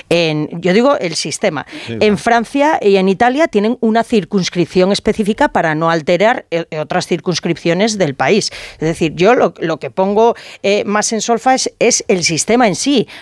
yo digo el sistema. Sí, en Francia y en Italia tienen una circunscripción específica para no alterar otras circunscripciones del país. Es decir, yo lo que pongo más en solfa es el sistema en sí,